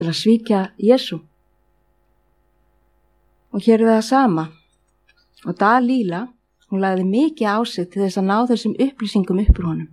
til að svíkja Jesú. Og hér það sama. Og Dalíla, hún lagði mikið á sig til þess að ná þessum upplýsingum upp úr honum.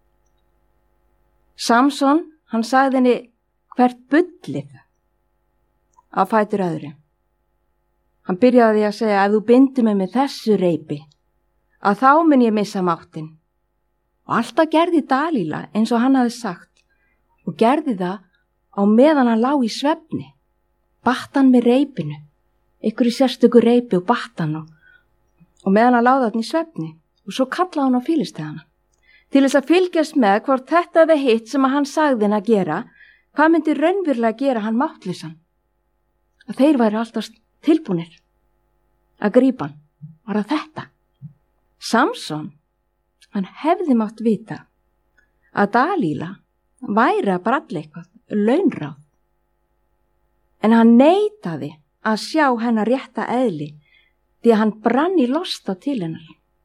Samson, hann sagði henni hvert bullið á fætur öðru. Hann byrjaði að segja, ef þú bindur mig með þessu reipi, að þá mun ég missa máttinn. Og alltaf gerði Dalíla eins og hann hafði sagt og gerði það á meðan hann lá í svefni. Batt hann með reipinu, einhverju sérstöku reipi og batt hann og meðan hann láði hann í svefni og svo kallaði hann á Fílistíana. Til þess að fylgjast með hvort þetta eða hitt sem hann sagði hann að gera, hvað myndi raunverulega gera hann máttlausan. Að þeir væri alltaf tilbúnir að grípa hann. Var það þetta? Samson, hann hefði mátt vita að Dalíla væri að bralla eitthvað, launráð. En hann neitaði að sjá hennar rétta eðli því að hann brann í losta til hennar.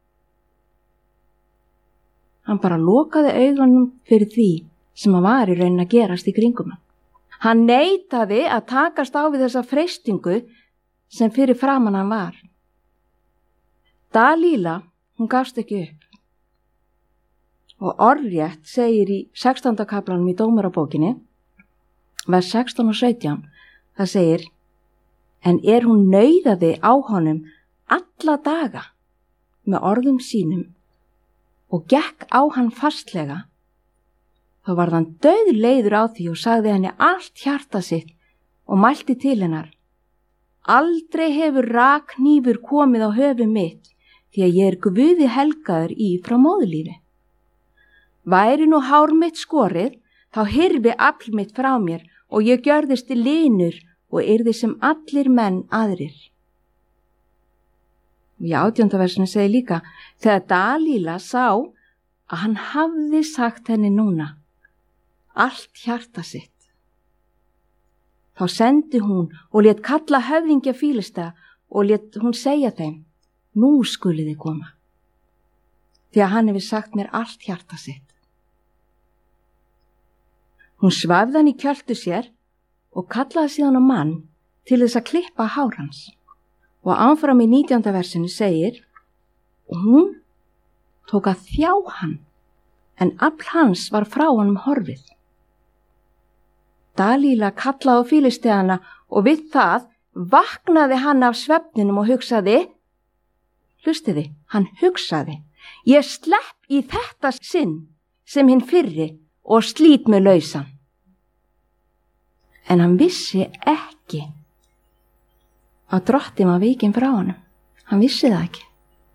Hann bara lokaði augunum fyrir því sem hann var í raunin að gerast í kringum hann. Hann neitaði að takast á við þessa freistingu sem fyrir framan hann var. Dalíla, hún gafst ekki upp. Og orðrétt segir í 16. kaflanum í Dómarabókinni, vers 16 og 17, það segir, en hún nauðaði á honum alla daga með orðum sínum og gekk á hann fastlega, þá varð hann dauðleiður á því og sagði henni allt hjarta sitt og mælti til hennar, aldrei hefur rakhnífur komið á höfuð mitt, því að ég Guði helgaður í frá móðurlífi. Væri nú hár mitt skorið, þá hyrfi afl mitt frá mér og ég gjörðist linur og yrði sem allir menn aðrir. Og í 18. versinu segir líka, þegar Dalíla sá að hann hafði sagt henni núna allt hjarta sitt, þá sendi hún og lét kalla höfðingja Fílistea og lét hún segja þeim, nú skuluð þið koma, því að hann hefur sagt mér allt hjarta sitt. Hún svafði hann í kjöltu sér og kallaði síðan á mann til þess að klippa hár hans. Og áfram í 19. versinu segir, og hún tók að þjá hann, en afl hans var frá honum horfið. Dalíla kallaði á Fílisteana og við það vaknaði hann af svefninum og hugsaði, hlustiði, hann hugsaði, ég slepp í þetta sinn sem hinn fyrri og slít mig lausan. En hann vissi ekki að Drottinn var vikinn frá honum. Hann vissi það ekki.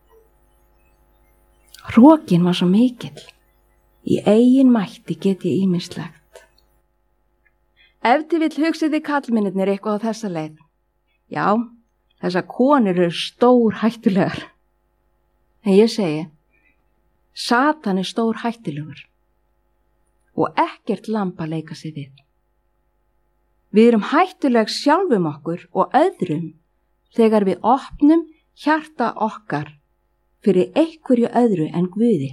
Hrokinn var svo mikill. Í eigin mætti get ég ýmislegt. Ef til vill hugsið þið kallmennirnir eitthvað á þessa leið. Já, þessar konur eru stór hættulegar. En ég segi, Satan er stór hættulegur og ekkert lamb að leika sig við. Við erum hættuleg sjálfum okkur og öðrum þegar við opnum hjarta okkar fyrir einhverju öðru en Guði.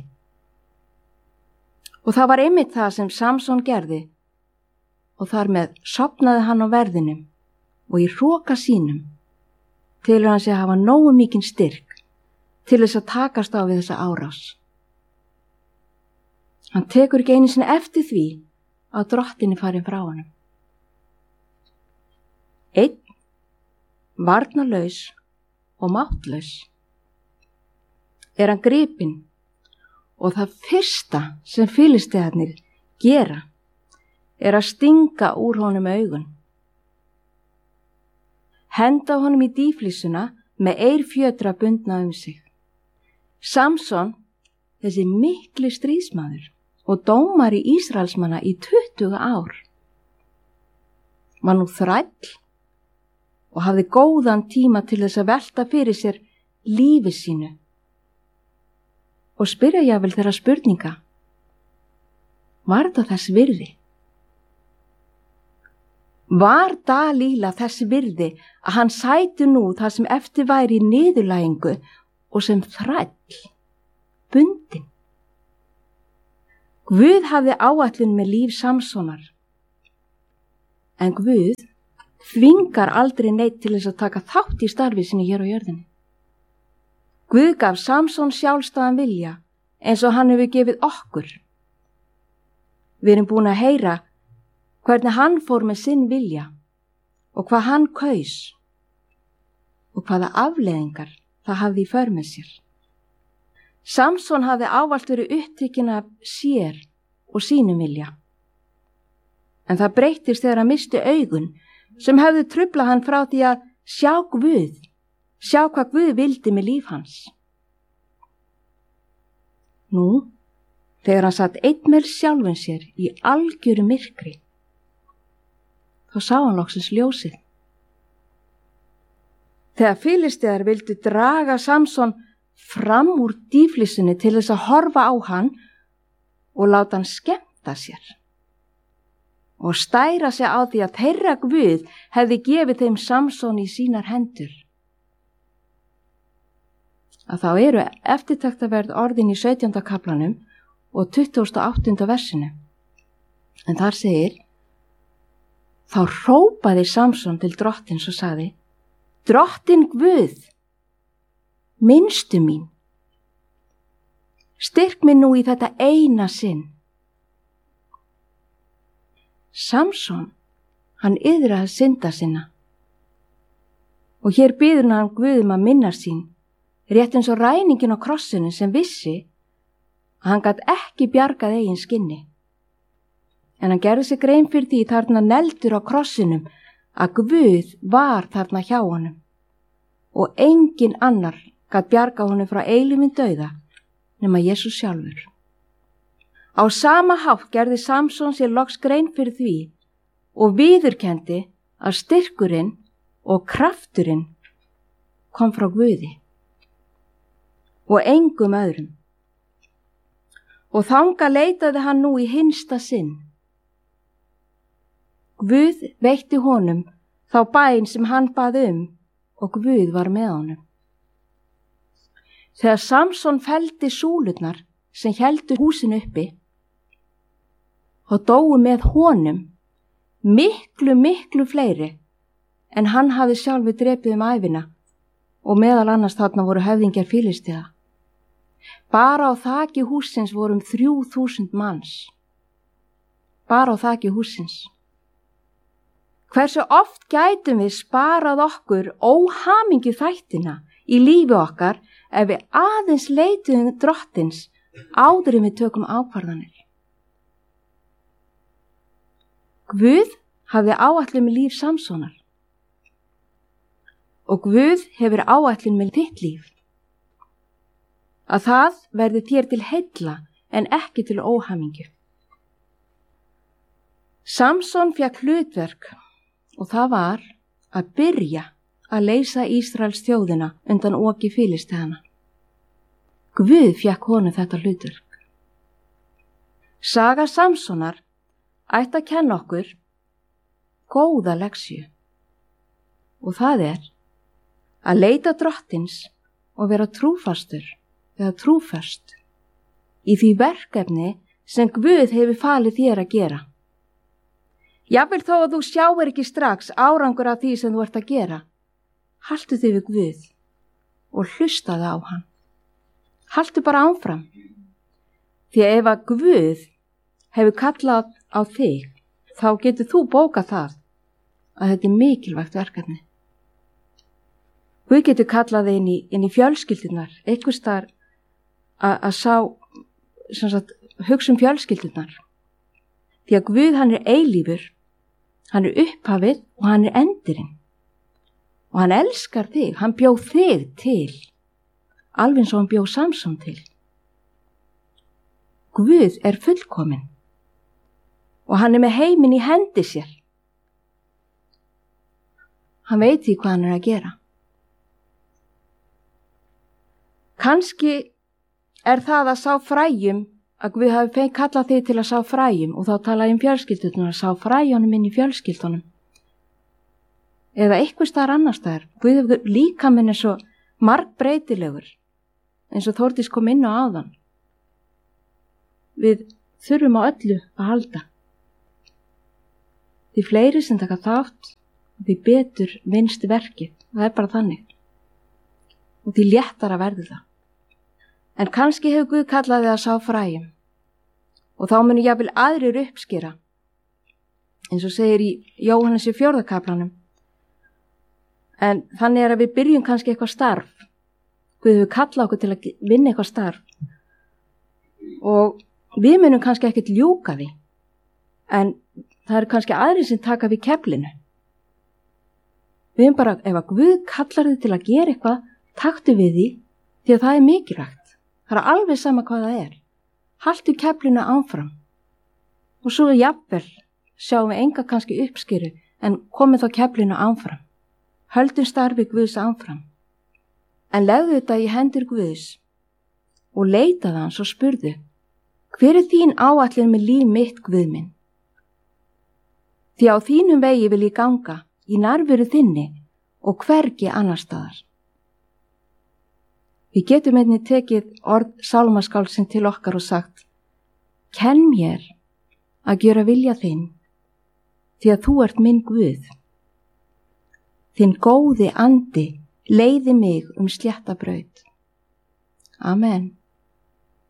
Og það var einmitt það sem Samson gerði og þar með sofnaði hann á verðinum og í hroka sínum telur hann sig að hafa nógu mikinn styrk til þess að takast á við þessa árás. Hann tekur ekki einu sinni eftir því að Drottinn er farin frá honum. Einn, varnarlaus og máttlaus, er hann gripinn og það fyrsta sem Filistearnir gera er að stinga úr honum augun. Henda honum í dýflissuna með eirfjötra bundna sig. Samson, þessi mikli stríðsmaður og dómari Ísraelsmanna í 20 ár, var nú þræll og hafði góðan tíma til þess að velta fyrir sér lífi sínu og spyrja jafnvel þeirra spurninga. Var það þess virði? Var Dalíla þess virði að hann sæti nú það sem eftir væri í niðurlægingu og sem þræll, bundinn? Guð hafði áætlun með líf Samsonar. En Guð þvingar aldrei neitt til þess að taka þátt í starfi sinni hér á jörðinni. Guð gaf Samson sjálfstæðan vilja eins og hann hefur gefið okkur. Við erum búin að heyra hvernig hann fór með sinn vilja og hvað hann kaus og hvaða afleiðingar það hafði í för með sér. Samson hafði ávallt verið upptekinn af sér og sínum vilja. En það breyttist þegar hann missti augun sem hefðu truflað hann frá því að sjá Guð, sjá hvað Guð vildi með líf hans. Nú, þegar hann satt einn með sjálfum sér í algjöru myrkri, þá sá hann loksins ljósið. Þegar Filistear vildu draga Samson fram úr dýflissunni til þess að horfa á hann og láta hann skemmta sér og stæra sig á því að þeirra Guð hefði gefið þeim Samson í sínar hendur, að þá eru eftirtektarverð orðin í 17. kaflanum og 28. versinu. En þar segir: Þá hrópaði Samson til drottins og sagði: Drottin Guð, minnstu mín, styrk mig nú í þetta eina sinn. Samson, hann iðraði synda sinna og hér biður hann Guð að minna sín, rétt eins og ræningin á krossinu sem vissi að hann gat ekki bjargað eigin skinni. En hann gerði sig grein fyrir því þarna neldur á krossinum að Guð var þarna hjá honum og engin annar gat bjargað honum frá eilífum dauða nema Jesús sjálfur. Á sama hátt gerði Samson sér loks grein fyrir því og viðurkenndi að styrkurinn og krafturinn kom frá Guði og engum öðrum. Og þangað leitaði hann nú í hinsta sinn. Guð veitti honum þá bæn sem hann bað og Guð var með honum. Þegar Samson felldi súlurnar sem héldu húsinu uppi, og dóu með honum miklu fleiri en hann hafði sjálfur drepið ævina og meðal annars þarna voru höfðingjar Filistiða. Bara á þaki hússins voru 3000 manns. Bara á þaki hússins. Hversu oft gætum við sparað okkur óhamingju þættina í lífi okkar ef við aðeins leituðum drottins áður en við tökum ákvarðanir. Guð hafði áætlun með líf Samsonar og Guð hefur áætlun með þitt líf. Að það verði þér til heilla en ekki til óhamingju. Samson fékk hlutverk og það var að byrja að leysa Ísraels þjóðina undan oki Filisteana. Guð fékk honum þetta hlutverk. Saga Samsonar ætti að kenna okkur góða leksju og það er að leita drottins og vera trúfastur eða trúföst í því verkefni sem Guð hefur falið þér að gera. Jafnvel þó að þú sjáir ekki strax árangur af því sem þú ert að gera, haltu þig við Guð og hlustaðu á hann. Haltu bara áfram, því að ef að Guð hefur kallað á þig, þá getur þú bókað það að þetta er mikilvægt verkefni. Guð getur kallað inn í fjölskyldunar, einhvers staðar að hugsa fjölskyldunar. Því að Guð, hann er eilífur, hann er upphafið og hann er endirinn. Og hann elskar þig, hann bjó þig til, alveg eins og hann bjó Samson til. Guð er fullkominn og hann er með heiminn í hendi sér. Hann veit því hvað hann er að gera. Kannski er það að sá fræjum, að Guð hafi kallað þig til að sá fræjum og þá talaði fjölskyldunum að sá fræjunum inn í fjölskyldunum. Eða eitthvað staðar annars staðar. Guð líkaminn er svo margbreytilegur, eins og Þórdís kom inn á áðan. Við þurfum á öllu að halda. því fleiri sem taka þátt, því betur vinst verkið. Það er bara þannig. Og því léttara verður það. En kannski hefur Guð kallað þig að sá fræjum. Og þá muni jafnvel aðrir uppskera. Eins og segir í Jóhannesi 4. kaplanum. En þannig að við byrjum kannski eitthvað starf. Guð hefur kallað okkur til að vinna eitthvað starf. Og við munum kannski ekkert ljúka því. En það eru kannski aðrir sem taka við keflinu. Við erum bara, ef að Guð kallar þig til að gera eitthvað, taktu við því, því að það er mikilvægt. Það er alveg sama hvað það er. Haltu keflinu áfram. Og svo jafnvel sjáum við enga kannski uppskeru, en komið þá keflinu áfram. Höldum starfi Guðs áfram. En legðu þetta í hendur Guðs og leitaðu hans og spurðu, hver er þín áætlun með líf mitt, Guð minn? Því á þínum vegi vil ég ganga, í nærveru þinni og hvergi annar staðar. Við getum einnig tekið orð sálmaskáldsins til okkar og sagt, kenn mér að gjöra vilja þinn, því að þú ert minn Guð. Þinn góði andi leiði mig slétta braut. Amen.